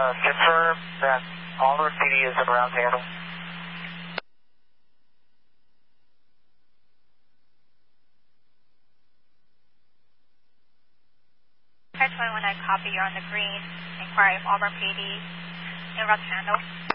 confirm that Auburn PD is in route to handle. When I copy, you're on the green. Inquiry of Auburn PD in route to handle.